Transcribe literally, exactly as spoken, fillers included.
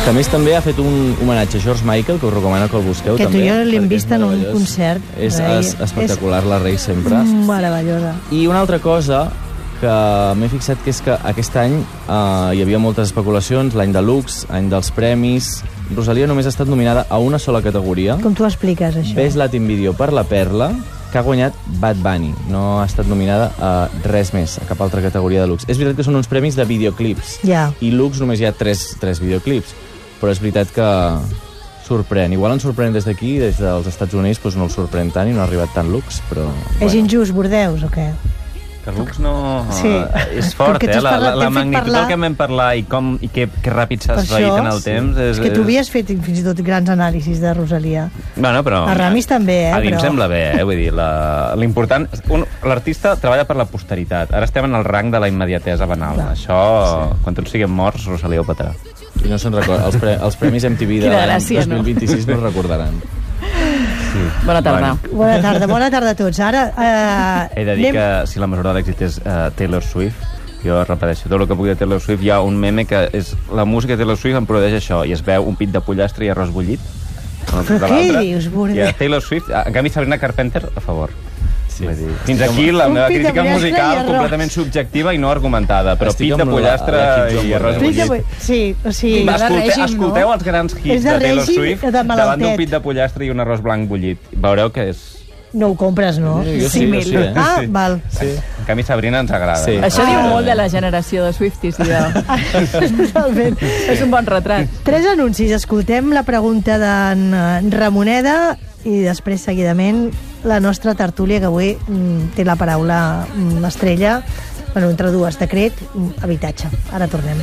Que a més també ha fet un homenatge a George Michael, que us recomano que el busqueu que també. Que tu jo l'hem vist en un meravellós. concert. És Rei. es, espectacular, és la Rei, sempre. Meravellosa. I una altra cosa que m'he fixat, que és que aquest any eh, hi havia moltes especulacions, l'any de Lux, any dels premis. Rosalia només ha estat nominada a una sola categoria. Com tu expliques, això? Best Latin Video per La Perla, que ha guanyat Bad Bunny. No ha estat nominada a res més, a cap altra categoria de Lux. És veritat que són uns premis de videoclips. Ja. I Lux només hi ha tres, tres videoclips. Però és veritat que sorprèn. Igual ens sorprèn des d'aquí, des dels Estats Units, doncs no el sorprèn tant i no ha arribat tant Lux, però... És bueno. injust, Bordeus, o què? Que Lux no... Sí. És fort, Com que tu eh? has La, parlat- la, la t'hem fet magnitud parlar- del que vam parlar i, com, i que, que ràpid s'ha Per esvaït això, en el temps... És, És que tu havies fet fins i tot grans anàlisis de Rosalia. Bueno, però... A Ramis també, eh? A mi em però... sembla bé, eh? Vull dir, la- l'important... un- L'artista treballa per la posteritat. Ara estem en el rang de la immediatesa banal. Clar. Això, sí. Quan tots siguem morts, Rosalia ho petarà. I no se'n recorda. Els, pre els Premis M T V de Quina l'any gràcia, dos mil vint-i-sis no es recordaran. Sí. Bona tarda. Bueno, Bona tarda, bona tarda a tots. Ara... Eh, he de dir anem- que si la mesura d'èxit és uh, Taylor Swift, jo repeteixo, tot el que pugui de Taylor Swift, hi ha un meme que és la música de Taylor Swift em produeix això, i es veu un pit de pollastre i arròs bullit. Però què dius, Border? I a Taylor Swift, en canvi Sabrina Carpenter, a favor. Sí. Vull dir, fins aquí la Un meva pit de crítica pollastre i musical arròs. completament subjectiva i no argumentada, però Estic pit de amb la- pollastre l'equip Joan i arròs Borrell. Pit de bullit. po- Sí, o sigui... Va, Escolte, règim, no? escolteu els grans És hits de de Taylor règim, Swift de davant malaltet. d'un pit de pollastre i un arròs blanc bullit. Veureu que és... No ho compres, no? Jo sí, jo Símil. sí, eh? Ah, Sí. val. Sí. En canvi, Sabrina ens agrada. Sí. no? Això Ah. diu molt de la generació de Swifties i de... Totalment. És un bon retrat. Tres anuncis. Escoltem la pregunta d'en eh, Ramoneda i després, seguidament, la nostra tertúlia, que avui mm, té la paraula mm, estrella, bueno, entre dues, decret, mm, habitatge. Ara tornem.